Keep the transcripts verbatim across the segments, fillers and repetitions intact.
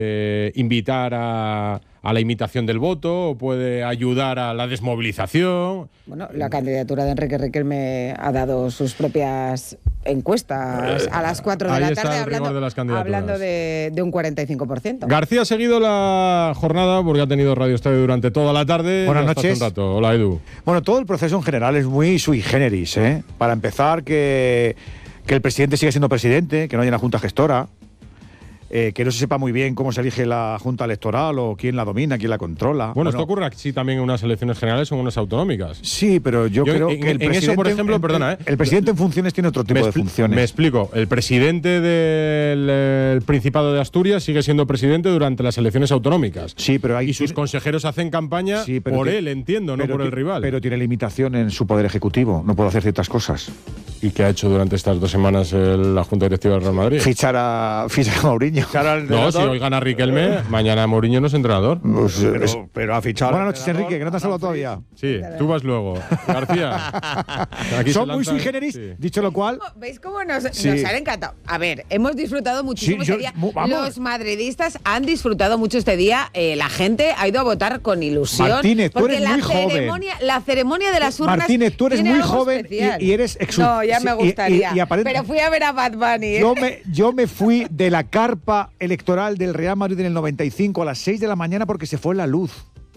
eh, invitar a, a la imitación del voto, o puede ayudar a la desmovilización. Bueno, la candidatura de Enrique Riquelme ha dado sus propias encuestas a las cuatro de la tarde, hablando, de, hablando de, de un cuarenta y cinco por ciento. García ha seguido la jornada porque ha tenido Radio Estadio durante toda la tarde. Buenas noches. Un rato. Hola, Edu. Bueno, todo el proceso en general es muy sui generis, ¿eh? Para empezar, que, que el presidente siga siendo presidente, que no haya una junta gestora, Eh, que no se sepa muy bien cómo se elige la Junta Electoral o quién la domina, quién la controla. Bueno, bueno, esto ocurre así también en unas elecciones generales o en unas autonómicas. Sí, pero yo, yo creo en, que el en presidente… eso, por ejemplo, el, perdona, ¿eh? El presidente en funciones tiene otro tipo me de funciones. Me explico. El presidente del el Principado de Asturias sigue siendo presidente durante las elecciones autonómicas. Sí, pero hay… Y sus consejeros hacen campaña sí, por tiene, él, entiendo, no por el rival. Pero tiene limitación en su poder ejecutivo. No puede hacer ciertas cosas. ¿Y qué ha hecho durante estas dos semanas el, la Junta Directiva del Real Madrid? Fichar a, fichar a Mourinho. No, si hoy gana Riquelme, mañana Mourinho no es entrenador. Pues, pero, pero ha fichado… Buenas noches, Enrique, que no te has saludado todavía. Sí, tú vas luego. García. Aquí son muy sui generis, sí. Dicho lo cual… ¿Veis cómo nos, sí. nos han encantado? A ver, hemos disfrutado muchísimo sí, este yo, día. Vamos. Los madridistas han disfrutado mucho este día. Eh, la gente ha ido a votar con ilusión. Martínez, tú eres la muy ceremonia, joven. La ceremonia de las urnas… Martínez, tú eres muy joven y, y eres… Exu no, ya me gustaría. Y, y, y aparent... Pero fui a ver a Bad Bunny. ¿eh? Yo me, yo me fui de la carpa electoral del Real Madrid en el noventa y cinco a las seis de la mañana porque se fue la luz.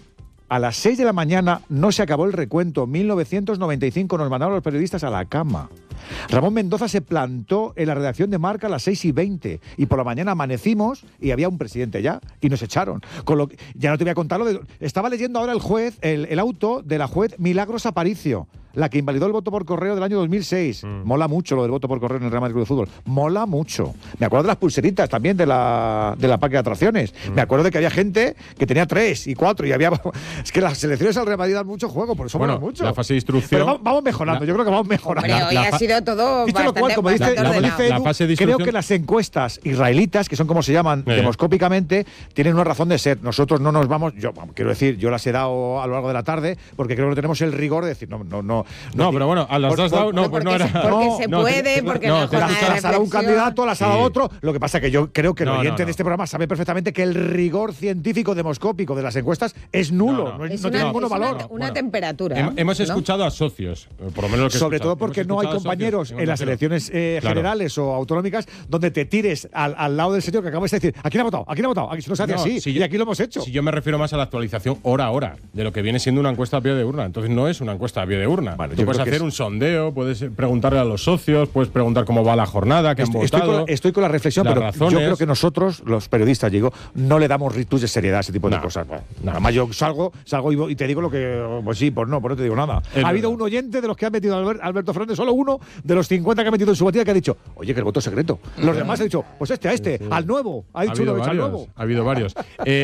A las seis de la mañana no se acabó el recuento. mil novecientos noventa y cinco nos mandaron los periodistas a la cama. Ramón Mendoza se plantó en la redacción de Marca a las seis y veinte y por la mañana amanecimos y había un presidente ya y nos echaron. Con lo que, ya no te voy a contar lo de… Estaba leyendo ahora el juez, el, el auto de la juez Milagros Aparicio, la que invalidó el voto por correo del año dos mil seis. Mm. Mola mucho lo del voto por correo en el Real Madrid de Fútbol. Mola mucho. Me acuerdo de las pulseritas también de la, de la parque de atracciones. Mm. Me acuerdo de que había gente que tenía tres y cuatro y había… Es que las selecciones al Real Madrid dan mucho juego, por eso bueno, mola mucho. La fase de instrucción… Pero vamos mejorando, la, yo creo que vamos mejorando. Hombre, hoy la, ha la, sido todo dicho bastante, lo cual, como dice, la, como dice Edu, la fase de creo que las encuestas israelitas, que son como se llaman eh. demoscópicamente, tienen una razón de ser. Nosotros no nos vamos… Yo quiero decir, yo las he dado a lo largo de la tarde porque creo que tenemos el rigor de decir, no, no, no… No, no pero bueno, a las por, dos dado, no, pues no era… Porque no, se no, puede, no, porque no, no, no las ha dado un candidato, las ha dado sí. otro. Lo que pasa es que yo creo que el no, oyente no, no. de este programa sabe perfectamente que el rigor científico demoscópico de las encuestas es nulo, no, no, no, es no una, tiene ningún valor. Una, una bueno, temperatura. Hem, hemos ¿no? escuchado a socios, por lo menos lo que sobre escuchado. todo porque no hay compañeros en las elecciones eh, claro. generales o autonómicas donde te tires al, al lado del señor que acabas de decir, ¿a quién ha votado? ¿A quién ha votado? Aquí no se hace no, así, si y yo, aquí lo hemos hecho. Si yo me refiero más a la actualización hora a hora de lo que viene siendo una encuesta a pie de urna. Entonces no es una encuesta a pie de urna. Vale, Tú puedes hacer es... un sondeo, puedes preguntarle a los socios, puedes preguntar cómo va la jornada, qué estoy, han votado. Estoy con, estoy con la reflexión, pero razones. yo creo que nosotros, los periodistas, digo, no le damos ritus de seriedad a ese tipo de no, cosas. No. Además, yo salgo, salgo y te digo lo que… Pues sí, pues no, pues no te digo nada. El ha habido verdad. un oyente de los que ha metido Albert, Alberto Fernández, solo uno de los cincuenta que ha metido en su batida que ha dicho, oye, que el voto es secreto. Los demás han dicho, pues este, a este, sí, sí. al nuevo. Ha dicho uno, al nuevo. Ha habido varios.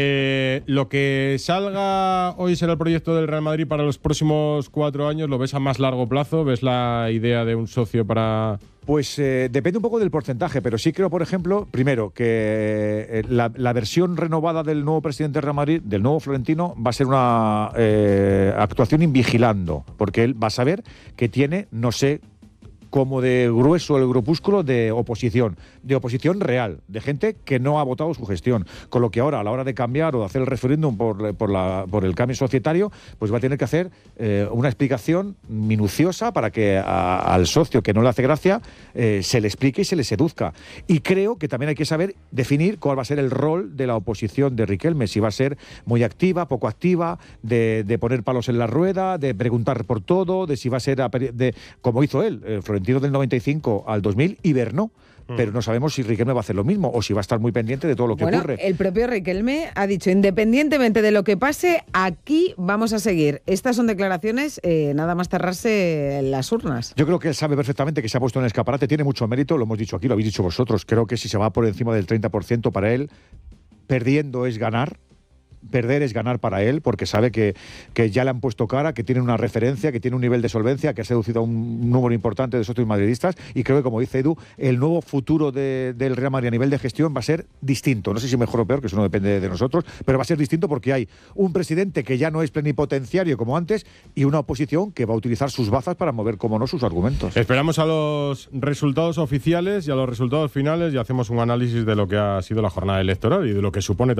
eh, lo que salga hoy será el proyecto del Real Madrid para los próximos cuatro años. ¿Lo ves a más largo plazo? ¿Ves la idea de un socio para...? Pues eh, depende un poco del porcentaje, pero sí creo, por ejemplo, primero, que eh, la, la versión renovada del nuevo presidente del Real Madrid, del nuevo Florentino, va a ser una eh, actuación invigilando, porque él va a saber que tiene, no sé, como de grueso el grupúsculo de oposición, de oposición real, de gente que no ha votado su gestión. Con lo que ahora, a la hora de cambiar o de hacer el referéndum por, por, la, por el cambio societario, pues va a tener que hacer eh, una explicación minuciosa para que a, al socio que no le hace gracia eh, se le explique y se le seduzca. Y creo que también hay que saber definir cuál va a ser el rol de la oposición de Riquelme, si va a ser muy activa, poco activa, de, de poner palos en la rueda, de preguntar por todo, de si va a ser, de, como hizo él, eh, del noventa y cinco al dos mil hibernó, mm. pero no sabemos si Riquelme va a hacer lo mismo o si va a estar muy pendiente de todo lo que bueno, ocurre. El propio Riquelme ha dicho, independientemente de lo que pase, aquí vamos a seguir. Estas son declaraciones eh, nada más cerrarse las urnas. Yo creo que él sabe perfectamente que se ha puesto en el escaparate, tiene mucho mérito, lo hemos dicho aquí, lo habéis dicho vosotros. Creo que si se va por encima del treinta por ciento para él, perdiendo es ganar. perder es ganar para él, porque sabe que, que ya le han puesto cara, que tiene una referencia, que tiene un nivel de solvencia, que ha seducido a un número importante de socios madridistas, y creo que, como dice Edu, el nuevo futuro de, del Real Madrid a nivel de gestión va a ser distinto. No sé si mejor o peor, que eso no depende de nosotros, pero va a ser distinto porque hay un presidente que ya no es plenipotenciario como antes y una oposición que va a utilizar sus bazas para mover, como no, sus argumentos. Esperamos a los resultados oficiales y a los resultados finales y hacemos un análisis de lo que ha sido la jornada electoral y de lo que supone